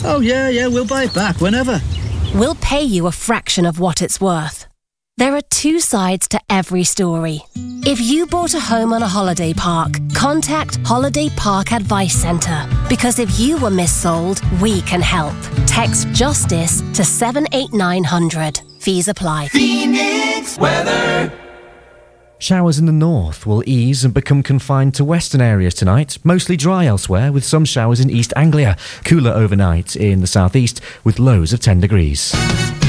Oh, yeah, we'll buy it back whenever. We'll pay you a fraction of what it's worth. There are two sides to every story. If you bought a home on a holiday park, contact Holiday Park Advice Centre. Because if you were missold, we can help. Text JUSTICE to 78900. Fees apply. Phoenix weather. Showers in the north will ease and become confined to western areas tonight. Mostly dry elsewhere, with some showers in East Anglia. Cooler overnight in the southeast, with lows of 10 degrees.